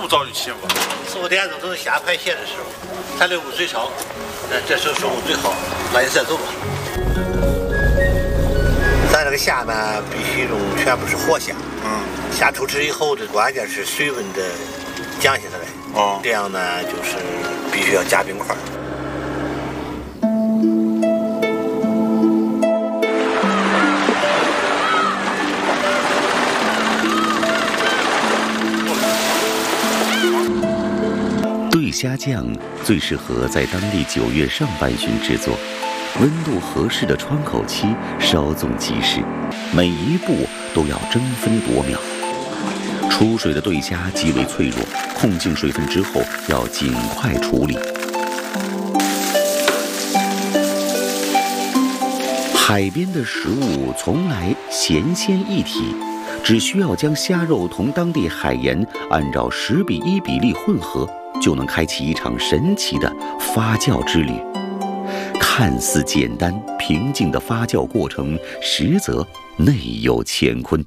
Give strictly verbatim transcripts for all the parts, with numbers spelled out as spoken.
么早就起吗？ 四五点钟都是虾排蟹的时候，才流补水少，这这时候收获最好，赶紧再走吧。咱这个虾呢，必须用全部是活虾。嗯，虾出汁以后，这关键是水温的降下来。哦，这样呢，就是必须要加冰块。 对虾酱最适合在当地九月上半旬制作，温度合适的窗口期稍纵即逝，每一步都要争分夺秒。出水的对虾极为脆弱，控净水分之后要尽快处理。海边的食物从来咸鲜一体，只需要将虾肉同当地海盐按照十比一比例混合，就能开启一场神奇的发酵之旅。看似简单平静的发酵过程，实则内有乾坤。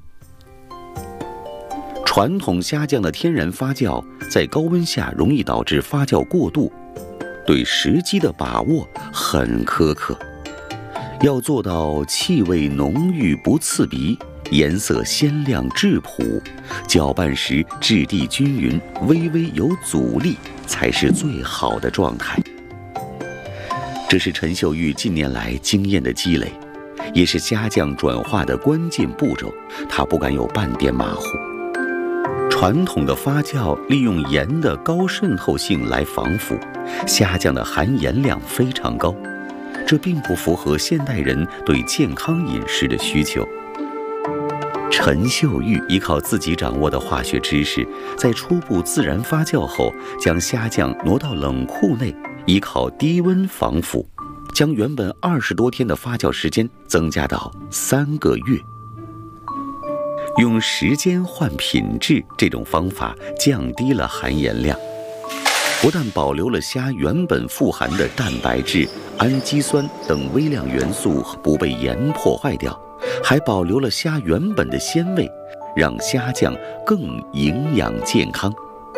传统虾酱的天然发酵在高温下容易导致发酵过度，对时机的把握很苛刻。要做到气味浓郁不刺鼻，颜色鲜亮质朴，搅拌时质地均匀，微微有阻力，才是最好的状态。这是陈秀玉近年来经验的积累，也是虾酱转化的关键步骤，她不敢有半点马虎。传统的发酵利用盐的高渗透性来防腐，虾酱的含盐量非常高，这并不符合现代人对健康饮食的需求。陈秀玉依靠自己掌握的化学知识，在初步自然发酵后，将虾酱挪到冷库内，依靠低温防腐，将原本二十多天的发酵时间增加到三个月。用时间换品质这种方法降低了含盐量，不但保留了虾原本富含的蛋白质、氨基酸等微量元素不被盐破坏掉，还保留了虾原本的鲜味，让虾酱更营养健康。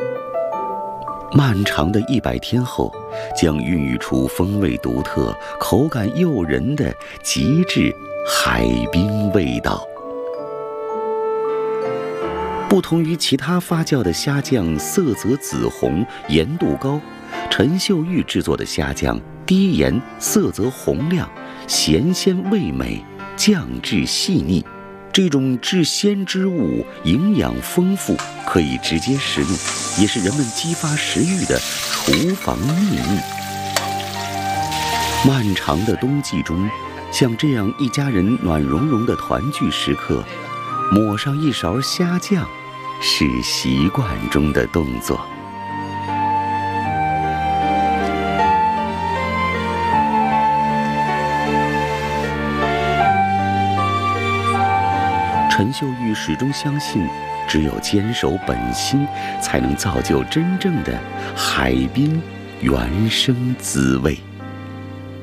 漫长的一百天后，将孕育出风味独特、口感诱人的极致海滨味道。不同于其他发酵的虾酱色泽紫红、盐度高，陈秀玉制作的虾酱低盐、色泽红亮、咸鲜味美、酱质细腻。这种制鲜之物营养丰富，可以直接食用，也是人们激发食欲的厨房秘密。漫长的冬季中，像这样一家人暖融融的团聚时刻，抹上一勺虾酱，是习惯中的动作。陈秀玉始终相信，只有坚守本心，才能造就真正的海滨原生滋味。